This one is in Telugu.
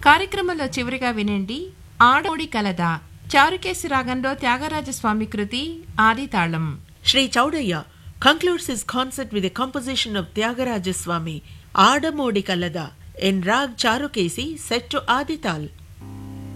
కార్యక్రమంలో చివరిగా వినండి ఆడోడి కలదా చారుకేసి రాగంలో త్యాగరాజస్వామి కృతి ఆదితాళం. Sri Chaudaya concludes his concert with a composition of Tyagaraja Swami, Adamodi Kalada, in Rag Charukesi set to Adital.